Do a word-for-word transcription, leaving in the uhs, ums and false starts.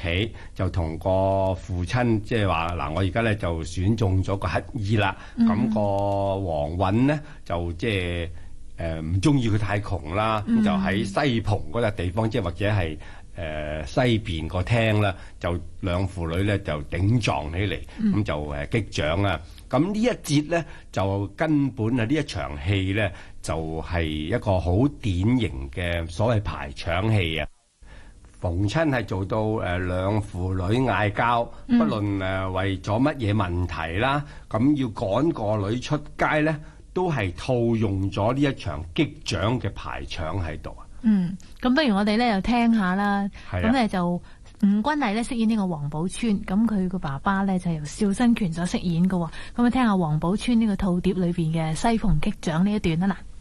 企，就同個父親即係話嗱，我而家咧就選中咗個乞兒啦。咁、嗯、個王允呢，就即係誒唔中意佢太窮啦，咁、嗯、就喺西棚嗰笪地方，即係或者係誒、呃、西邊個廳啦，就兩父女咧就頂撞起嚟，咁、嗯、就誒擊掌啊！咁呢一節咧就根本啊呢一場戲咧就係、是、一個好典型嘅所謂排場戲啊！逢親係做到誒、呃、兩父女嗌交，不論誒、呃、為咗乜嘢問題啦，咁要趕個女出街咧，都係套用咗呢一場擊掌嘅排場喺度啊！嗯，咁不如我哋咧又聽下啦，咁咧、啊、就吳君麗咧飾演呢個王寶釧，咁佢個爸爸咧就由邵新權所飾演嘅，咁啊聽下王寶釧呢個套碟裏邊嘅西棚擊掌呢一段啊嗱。